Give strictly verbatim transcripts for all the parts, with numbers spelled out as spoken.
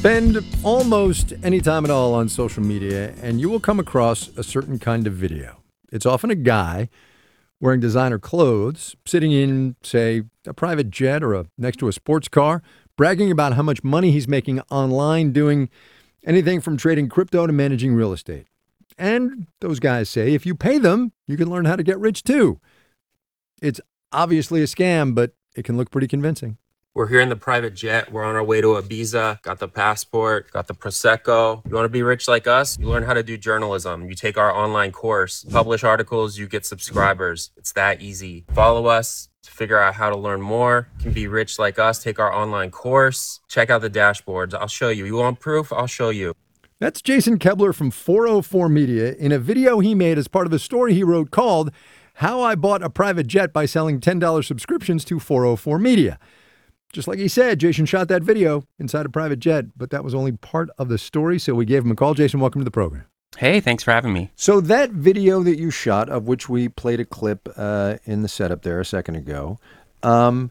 Spend almost any time at all on social media, and you will come across a certain kind of video. It's often a guy wearing designer clothes, sitting in, say, a private jet or a, next to a sports car, bragging about how much money he's making online doing anything from trading crypto to managing real estate. And those guys say if you pay them, you can learn how to get rich too. It's obviously a scam, but it can look pretty convincing. We're here in the private jet. We're on our way to Ibiza. Got the passport, got the Prosecco. You want to be rich like us? You learn how to do journalism. You take our online course, publish articles, you get subscribers. It's that easy. Follow us to figure out how to learn more. You can be rich like us. Take our online course. Check out the dashboards. I'll show you. You want proof? I'll show you. That's Jason Kebler from four oh four Media in a video he made as part of a story he wrote called How I Bought a Private Jet by Selling ten dollars Subscriptions to four oh four Media. Just like he said, Jason shot that video inside a private jet, but that was only part of the story, so we gave him a call. Jason, welcome to the program. Hey, thanks for having me. So that video that you shot, of which we played a clip uh, in the setup there a second ago, um,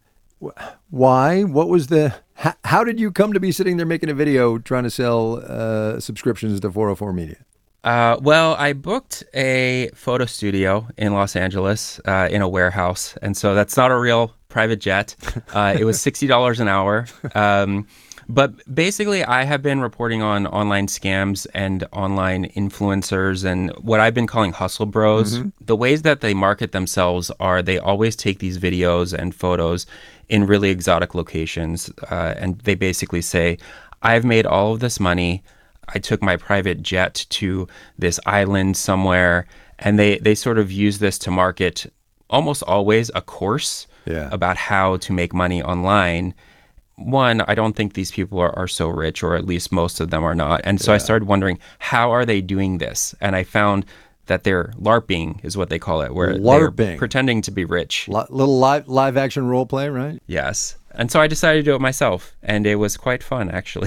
why? What was the... How, how did you come to be sitting there making a video trying to sell uh, subscriptions to four oh four Media? Uh, well, I booked a photo studio in Los Angeles uh, in a warehouse, and so that's not a real private jet. Uh, it was sixty dollars an hour. Um, but basically, I have been reporting on online scams and online influencers and what I've been calling hustle bros. Mm-hmm. The ways that they market themselves are they always take these videos and photos in really exotic locations, uh, and they basically say, I've made all of this money. I took my private jet to this island somewhere, and they, they sort of use this to market almost always a course yeah. about how to make money online. One, I don't think these people are, are so rich, or at least most of them are not. And so yeah. I started wondering, how are they doing this? And I found that they're LARPing is what they call it, where LARPing. They're pretending to be rich. L- little live, live action role play, right? Yes. And so I decided to do it myself, and it was quite fun, actually.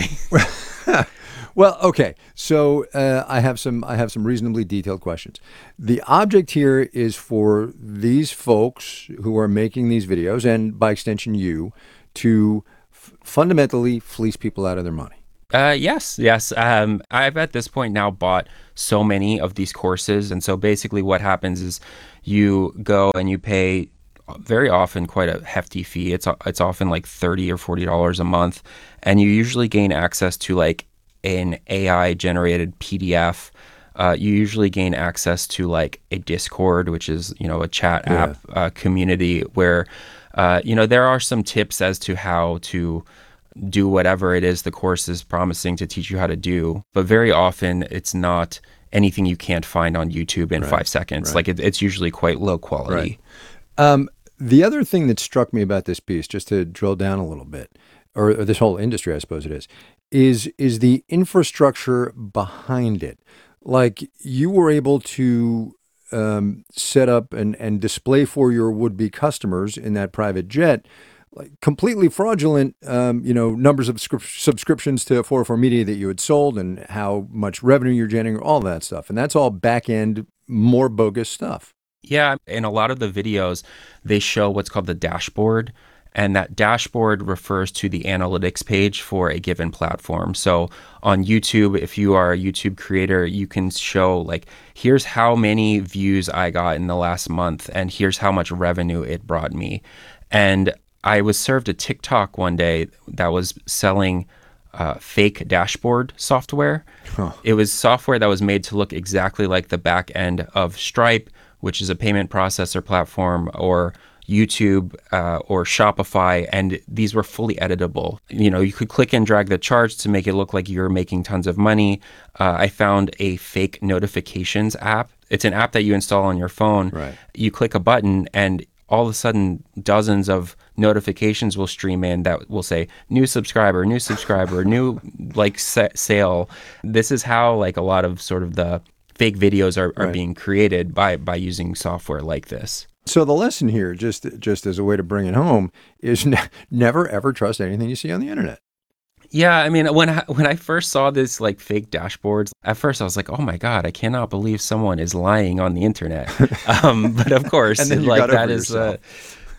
Well, okay. So uh, I have some I have some reasonably detailed questions. The object here is for these folks who are making these videos, and by extension you, to f- fundamentally fleece people out of their money. Uh, yes, yes. Um, I've at this point now bought so many of these courses, and so basically what happens is you go and you pay very often quite a hefty fee. It's it's often like thirty or forty dollars a month, and you usually gain access to like an A I generated P D F. Uh, you usually gain access to like a Discord, which is, you know, a chat yeah. app uh, community where, uh, you know, there are some tips as to how to do whatever it is the course is promising to teach you how to do. But very often it's not anything you can't find on YouTube in right. five seconds. Right. Like it, it's usually quite low quality. Right. Um, the other thing that struck me about this piece, just to drill down a little bit, or, or this whole industry, I suppose it is, is is the infrastructure behind it. Like you were able to um, set up and, and display for your would-be customers in that private jet, like completely fraudulent, um, you know, numbers of scrip- subscriptions to four oh four Media that you had sold and how much revenue you're generating, all that stuff. And that's all back-end, more bogus stuff. Yeah, in a lot of the videos, they show what's called the dashboard. And that dashboard refers to the analytics page for a given platform. So on YouTube, if you are a YouTube creator, you can show like, here's how many views I got in the last month, and here's how much revenue it brought me. And I was served a TikTok one day that was selling uh, fake dashboard software. Huh. It was software that was made to look exactly like the back end of Stripe, which is a payment processor platform, or YouTube uh, or Shopify, and these were fully editable. You know, you could click and drag the charts to make it look like you're making tons of money. Uh, I found a fake notifications app. It's an app that you install on your phone. Right. You click a button and all of a sudden dozens of notifications will stream in that will say new subscriber, new subscriber, new like sa- sale. This is how like a lot of sort of the fake videos are, are right. being created by by using software like this. So the lesson here, just just as a way to bring it home, is ne- never ever trust anything you see on the internet. Yeah, I mean, when I, when I first saw this like fake dashboards, at first I was like, oh my God, I cannot believe someone is lying on the internet. um, but of course, and then you like got that over is uh,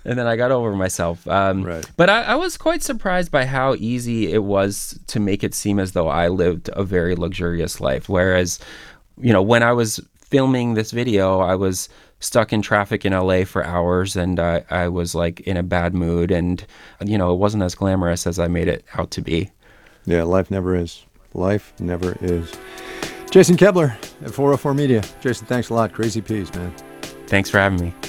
and then I got over myself. Um, Right. But I, I was quite surprised by how easy it was to make it seem as though I lived a very luxurious life. Whereas, you know, when I was filming this video, I was stuck in traffic in L A for hours, and I, I was like in a bad mood, and you know, it wasn't as glamorous as I made it out to be. Yeah, life never is. Life never is. Jason Kepler at four oh four Media. Jason, thanks a lot. Crazy Peas, man. Thanks for having me.